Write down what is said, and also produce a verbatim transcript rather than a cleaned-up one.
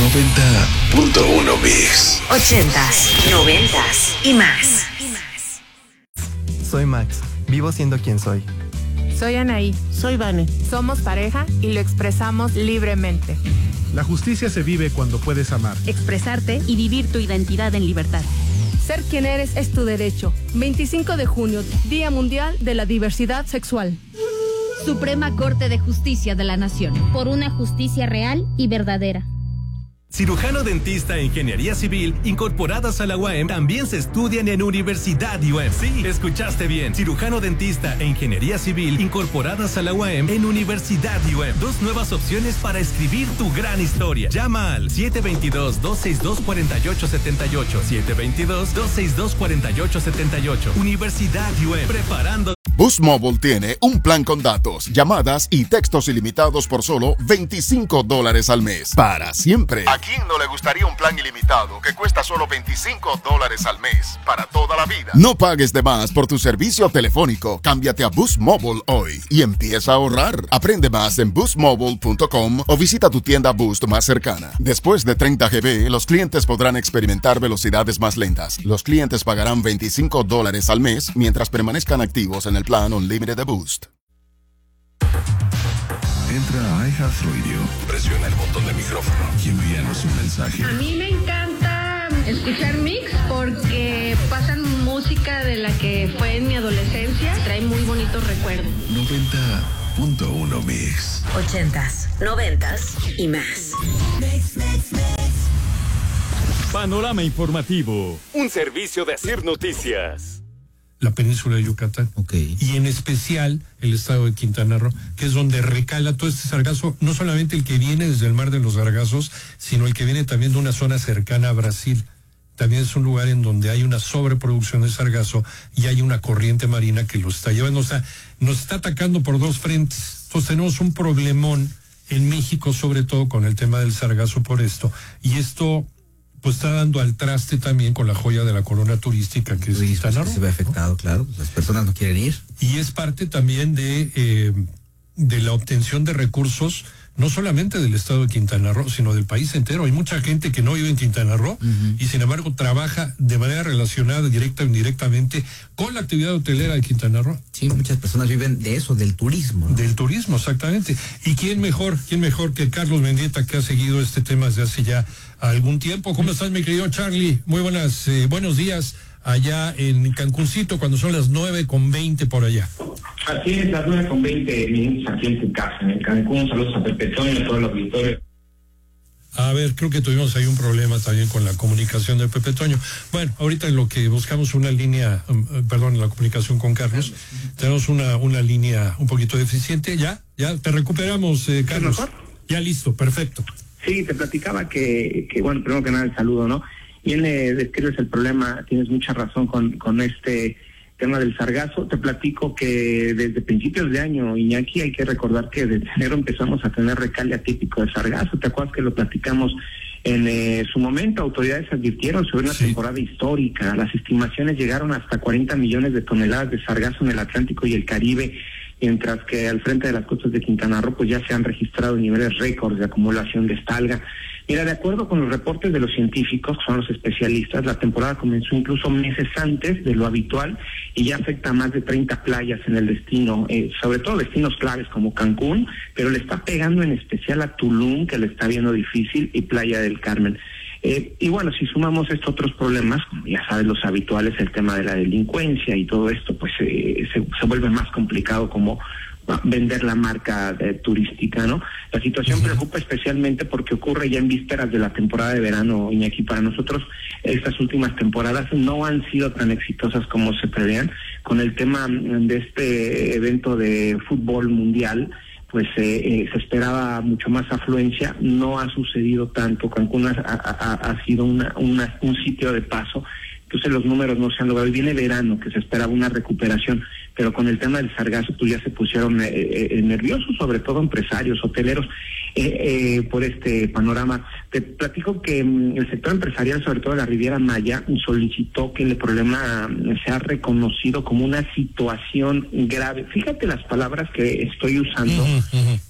noventa punto uno Mix. Ochentas, noventas y más. Soy Max, vivo siendo quien soy. Soy Anaí. Soy Vane. Somos pareja y lo expresamos libremente. La justicia se vive cuando puedes amar, expresarte y vivir tu identidad en libertad. Ser quien eres es tu derecho. veinticinco de junio, Día Mundial de la Diversidad Sexual. Suprema Corte de Justicia de la Nación. Por una justicia real y verdadera. Cirujano dentista e ingeniería civil incorporadas a la U A M también se estudian en Universidad U A M. Sí, escuchaste bien. Cirujano dentista e ingeniería civil incorporadas a la U A M en Universidad U A M. Dos nuevas opciones para escribir tu gran historia. Llama al siete dos dos, dos seis dos, cuatro ocho siete ocho. siete dos dos, dos seis dos, cuatro ocho siete ocho. Universidad U A M. Preparando. Boost Mobile tiene un plan con datos, llamadas y textos ilimitados por solo veinticinco dólares al mes. Para siempre. ¿A quién no le gustaría un plan ilimitado que cuesta solo veinticinco dólares al mes? Para toda la vida. No pagues de más por tu servicio telefónico. Cámbiate a Boost Mobile hoy y empieza a ahorrar. Aprende más en boost mobile punto com o visita tu tienda Boost más cercana. Después de treinta gigabytes, los clientes podrán experimentar velocidades más lentas. Los clientes pagarán veinticinco dólares al mes mientras permanezcan activos en el plan Unlimited de Boost. Entra a iHeartRadio, presiona el botón de micrófono y envíanos un mensaje. A mí me encanta escuchar Mix porque pasan música de la que fue en mi adolescencia. Trae muy bonitos recuerdos. noventa punto uno Mix. Ochentas, noventas y más. Mix, mix, mix. Panorama informativo, un servicio de Asir Noticias. La península de Yucatán, okay. Y en especial el estado de Quintana Roo, que es donde recala todo este sargazo, no solamente el que viene desde el mar de los Sargazos, sino el que viene también de una zona cercana a Brasil. También es un lugar en donde hay una sobreproducción de sargazo y hay una corriente marina que lo está llevando. O sea, nos está atacando por dos frentes. Entonces tenemos un problemón en México, sobre todo con el tema del sargazo por esto. Y esto pues está dando al traste también con la joya de la corona turística que es Quintana Roo. Se ve afectado, claro, las personas no quieren ir. Y es parte también de, eh, de la obtención de recursos, no solamente del estado de Quintana Roo, sino del país entero. Hay mucha gente que no vive en Quintana Roo uh-huh. y sin embargo trabaja de manera relacionada directa o indirectamente con la actividad hotelera de Quintana Roo. Sí, muchas personas viven de eso, del turismo, ¿no? Del turismo, exactamente. ¿Y quién mejor, quién mejor que Carlos Mendieta, que ha seguido este tema desde hace ya algún tiempo? ¿Cómo estás, mi querido Charlie? Muy buenas, eh, buenos días allá en Cancuncito, cuando son las nueve con veinte por allá. Así es, las nueve con veinte minutos aquí en tu casa, en el Cancún. Saludos a Pepe Toño y a todos los auditores. A ver, creo que tuvimos ahí un problema también con la comunicación de Pepe Toño. Bueno, ahorita en lo que buscamos una línea, um, perdón, la comunicación con Carlos, tenemos una, una línea un poquito deficiente. ¿Ya? ¿Ya? ¿Te recuperamos, eh, Carlos? Ya listo, perfecto. Sí, te platicaba que, que, bueno, primero que nada el saludo, ¿no? Bien, eh, describes el problema, tienes mucha razón con, con este tema del sargazo. Te platico que desde principios de año, Iñaki, hay que recordar que desde enero empezamos a tener recale atípico de sargazo. ¿Te acuerdas que lo platicamos en eh, su momento? Autoridades advirtieron sobre una sí. temporada histórica. Las estimaciones llegaron hasta cuarenta millones de toneladas de sargazo en el Atlántico y el Caribe, mientras que al frente de las costas de Quintana Roo pues ya se han registrado niveles récords de acumulación de esta alga. Mira, de acuerdo con los reportes de los científicos, que son los especialistas, la temporada comenzó incluso meses antes de lo habitual y ya afecta a más de treinta playas en el destino, eh, sobre todo destinos claves como Cancún, pero le está pegando en especial a Tulum, que le está viendo difícil, y Playa del Carmen. Eh, y bueno, si sumamos estos otros problemas, como ya sabes, los habituales, el tema de la delincuencia y todo esto, pues eh, se, se vuelve más complicado como vender la marca eh, turística, ¿no? La situación uh-huh. preocupa especialmente porque ocurre ya en vísperas de la temporada de verano, Iñaki. Para nosotros estas últimas temporadas no han sido tan exitosas como se preveían. Con el tema de este evento de fútbol mundial, pues eh, eh, se esperaba mucho más afluencia, no ha sucedido tanto. Cancún ha, ha, ha sido una, una, un sitio de paso, entonces los números no se han logrado. Y viene verano, que se esperaba una recuperación, pero con el tema del sargazo pues ya se pusieron eh, eh, nerviosos, sobre todo empresarios, hoteleros, eh, eh, por este panorama. Te platico que mm, el sector empresarial, sobre todo de la Riviera Maya, solicitó que el problema mm, sea reconocido como una situación grave. Fíjate las palabras que estoy usando. Uh-huh, uh-huh.